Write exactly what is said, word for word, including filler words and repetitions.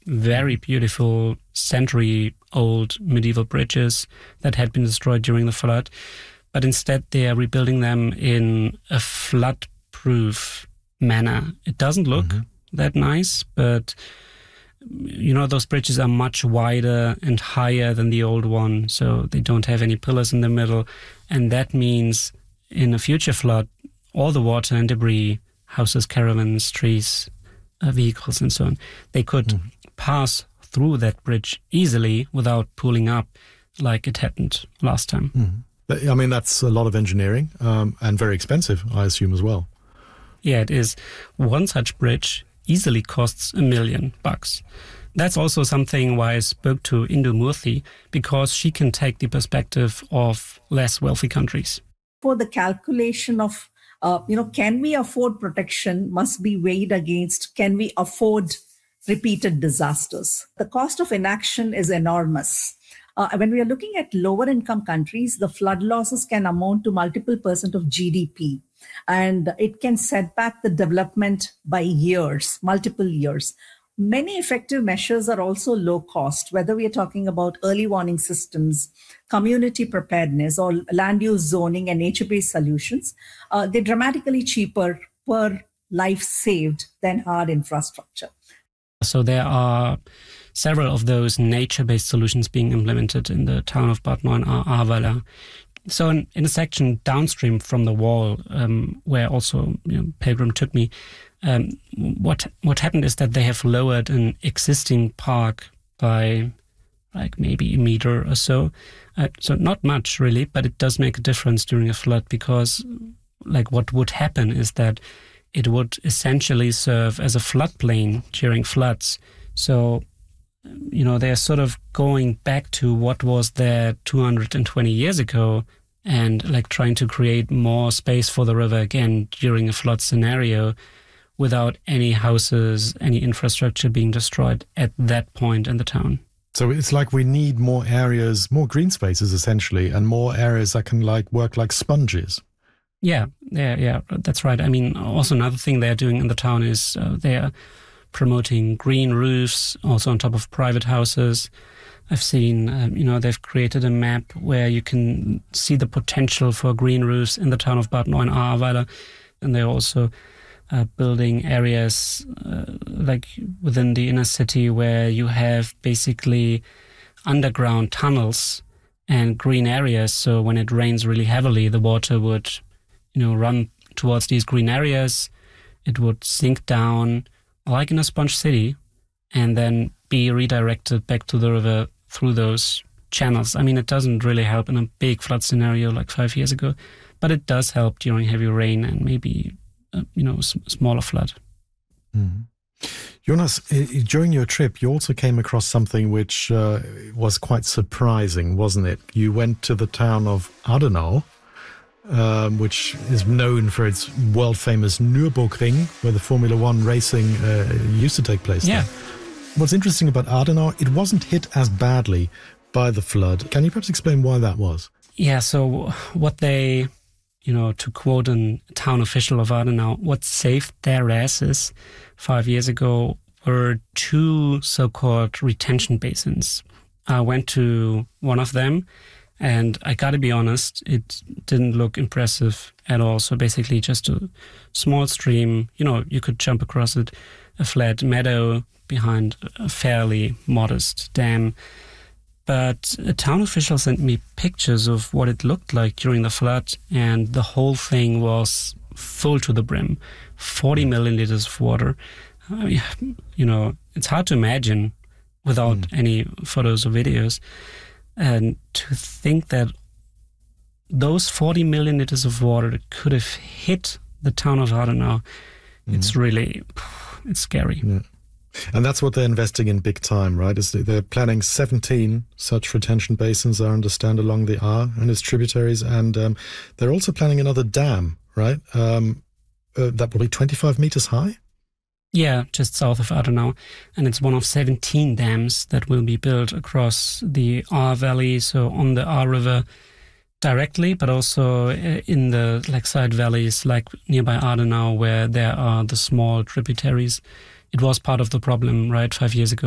very beautiful century-old medieval bridges that had been destroyed during the flood. But instead, they are rebuilding them in a flood-proof manner. It doesn't look mm-hmm. that nice, but you know, those bridges are much wider and higher than the old one, so they don't have any pillars in the middle. And that means in a future flood, all the water and debris, houses, caravans, trees, uh, vehicles, and so on, they could mm. pass through that bridge easily without pooling up like it happened last time. Mm. I mean, that's a lot of engineering um, and very expensive, I assume, as well. Yeah, it is. One such bridge easily costs a million bucks. That's also something why I spoke to Indu Murthy, because she can take the perspective of less wealthy countries. For the calculation of, uh, you know, can we afford protection must be weighed against, can we afford repeated disasters? The cost of inaction is enormous. Uh, when we are looking at lower income countries, the flood losses can amount to multiple percent of G D P. And it can set back the development by years, multiple years. Many effective measures are also low cost, whether we are talking about early warning systems, community preparedness, or land use zoning and nature-based solutions. Uh, they're dramatically cheaper per life saved than hard infrastructure. So there are several of those nature-based solutions being implemented in the town of Bad Neuenahr-Ahrweiler. So in, in a section downstream from the wall, um, where also you know, Pilgrim took me, um, what what happened is that they have lowered an existing park by like maybe a meter or so. Uh, so not much really, but it does make a difference during a flood, because like what would happen is that it would essentially serve as a floodplain during floods. So, you know, they're sort of going back to what was there two hundred twenty years ago and like trying to create more space for the river again during a flood scenario without any houses, any infrastructure being destroyed at that point in the town. So it's like we need more areas, more green spaces essentially, and more areas that can like work like sponges. Yeah, yeah, yeah, that's right. I mean, also another thing they're doing in the town is uh, they're promoting green roofs, also on top of private houses. I've seen, um, you know, they've created a map where you can see the potential for green roofs in the town of Bad Neuenahr-Ahrweiler. And they're also uh, building areas uh, like within the inner city where you have basically underground tunnels and green areas. So when it rains really heavily, the water would, you know, run towards these green areas. It would sink down like in a sponge city and then be redirected back to the river through those channels. I mean, it doesn't really help in a big flood scenario like five years ago, but it does help during heavy rain and maybe, uh, you know, s- smaller flood. Mm-hmm. Jonas, during your trip, you also came across something which uh, was quite surprising, wasn't it? You went to the town of Adenau, um, which is known for its world-famous Nürburgring, where the Formula One racing uh, used to take place Yeah. there. What's interesting about Adenau, it wasn't hit as badly by the flood. Can you perhaps explain why that was? Yeah, so what they, you know, to quote a town official of Adenau, what saved their asses five years ago were two so-called retention basins. I went to one of them, and I gotta be honest, it didn't look impressive at all. So basically just a small stream, you know, you could jump across it, a flat meadow behind a fairly modest dam. But a town official sent me pictures of what it looked like during the flood, and the whole thing was full to the brim, forty million liters of water. I mean, you know, it's hard to imagine without mm. any photos or videos. And to think that those forty million liters of water that could have hit the town of Adenau, mm. it's really, it's scary. Yeah. And that's what they're investing in big time, right? Is they're planning seventeen such retention basins, I understand, along the Ahr and its tributaries. And um, they're also planning another dam, right? Um, uh, that will be twenty-five meters high? Yeah, just south of Adenau. And it's one of seventeen dams that will be built across the Ahr Valley, so on the Ahr River directly, but also in the like side valleys, like nearby Adenau, where there are the small tributaries. It was part of the problem, right, five years ago.